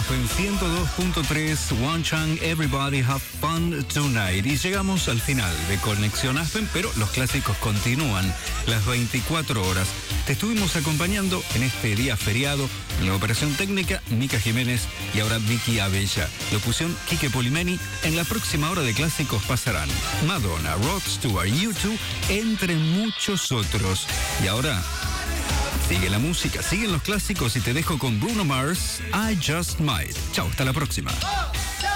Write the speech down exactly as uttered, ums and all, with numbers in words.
Aspen ciento dos punto tres, One Chang, Everybody Have Fun Tonight. Y llegamos al final de Conexión Aspen, pero los clásicos continúan las veinticuatro horas. Te estuvimos acompañando en este día feriado. En la operación técnica, Mica Jiménez y ahora Vicky Abella. Locución, Quique Polimeni. En la próxima hora de clásicos pasarán Madonna, Rod Stewart, U dos, entre muchos otros. Y ahora sigue la música, siguen los clásicos y te dejo con Bruno Mars, I Just Might. Chao, hasta la próxima.